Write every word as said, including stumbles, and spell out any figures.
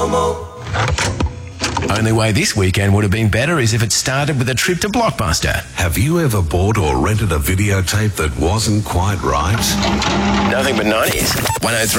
Only way this weekend would have been better is if it started with a trip to Blockbuster. Have you ever bought or rented a videotape that wasn't quite right? Nothing but nineties. one oh three